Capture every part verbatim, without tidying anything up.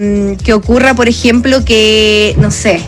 que ocurra, por ejemplo, que, no sé,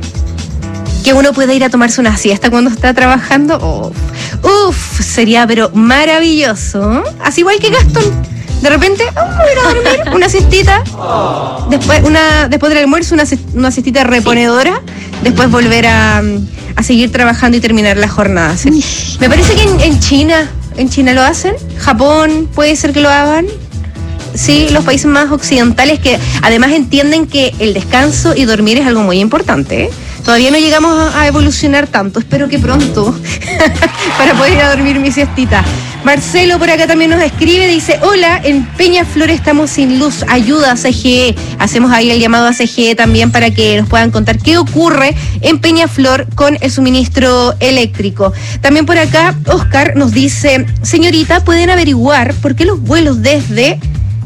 que uno pueda ir a tomarse una siesta cuando está trabajando. Oh, uf, sería pero maravilloso. Así igual que Gastón. De repente, oh, voy a ir a dormir, una siestita. Después, una, después del almuerzo, una, una siestita reponedora. Después volver a, a seguir trabajando y terminar la jornada. ¿Sí? Me parece que en, en China, en China lo hacen. Japón puede ser que lo hagan. Sí, los países más occidentales que además entienden que el descanso y dormir es algo muy importante, ¿eh? Todavía no llegamos a evolucionar tanto, espero que pronto, para poder ir a dormir mi siestita. Marcelo por acá también nos escribe, dice, hola, en Peñaflor estamos sin luz, ayuda a C G E. Hacemos ahí el llamado a C G E también para que nos puedan contar qué ocurre en Peñaflor con el suministro eléctrico. También por acá, Oscar nos dice, señorita, ¿pueden averiguar por qué los vuelos desde...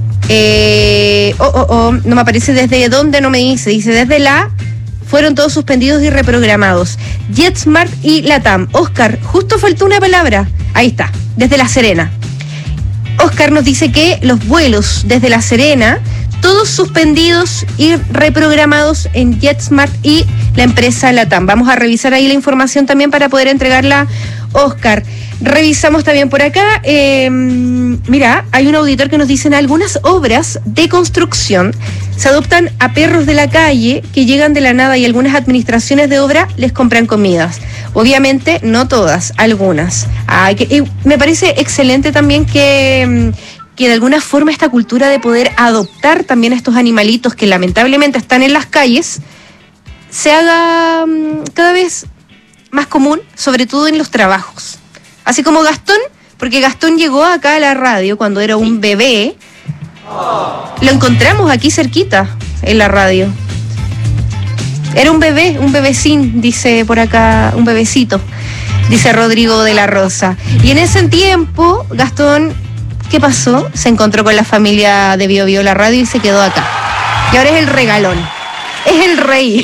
Eh, oh, oh, oh, no me aparece desde dónde, no me dice, dice desde la... fueron todos suspendidos y reprogramados. JetSmart y LATAM. Oscar, justo faltó una palabra. Ahí está, desde La Serena. Oscar nos dice que los vuelos desde La Serena, todos suspendidos y reprogramados en JetSmart y la empresa LATAM. Vamos a revisar ahí la información también para poder entregarla, Oscar. Revisamos también por acá, eh, mira, hay un auditor que nos dice en algunas obras de construcción se adoptan a perros de la calle que llegan de la nada y algunas administraciones de obra les compran comidas. Obviamente no todas, algunas. Ah, que, eh, me parece excelente también que, que de alguna forma esta cultura de poder adoptar también a estos animalitos que lamentablemente están en las calles se haga um, cada vez más común, sobre todo en los trabajos. Así como Gastón, porque Gastón llegó acá a la radio cuando era un bebé. Lo encontramos aquí cerquita, en la radio. Era un bebé, un bebecín, dice por acá, un bebecito, dice Rodrigo de la Rosa. Y en ese tiempo, Gastón, ¿qué pasó? Se encontró con la familia de Bio Bio La Radio y se quedó acá. Y ahora es el regalón. Es el rey.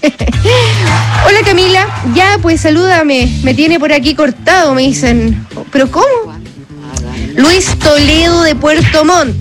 Hola Camila, ya pues salúdame, me tiene por aquí cortado, me dicen. ¿Pero cómo? Luis Toledo de Puerto Montt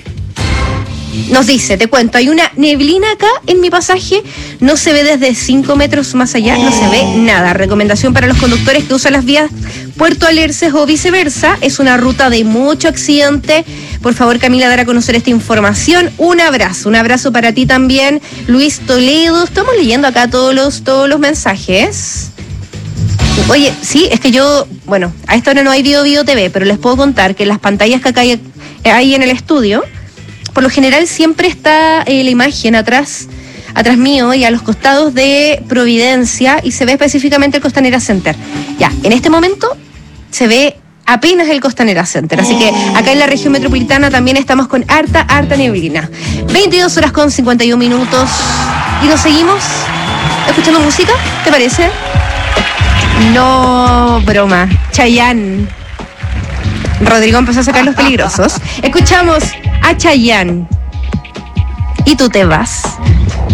nos dice, te cuento, hay una neblina acá en mi pasaje, no se ve desde cinco metros más allá, no se ve nada. Recomendación para los conductores que usan las vías Puerto Alerces o viceversa, es una ruta de mucho accidente. Por favor, Camila, dar a conocer esta información. Un abrazo, un abrazo para ti también, Luis Toledo. Estamos leyendo acá todos los, todos los mensajes. Oye, sí, es que yo, bueno, a esta hora no hay Bio Bio T V, pero les puedo contar que en las pantallas que acá hay, hay en el estudio, por lo general siempre está eh, la imagen atrás, atrás mío y a los costados de Providencia y se ve específicamente el Costanera Center. Ya, en este momento se ve apenas el Costanera Center, así que acá en la región metropolitana también estamos con harta, harta neblina. veintidós horas con cincuenta y un minutos y nos seguimos escuchando música, ¿te parece? No, broma. Chayanne. Rodrigo empezó a sacar los peligrosos. Escuchamos a Chayanne. Y tú te vas.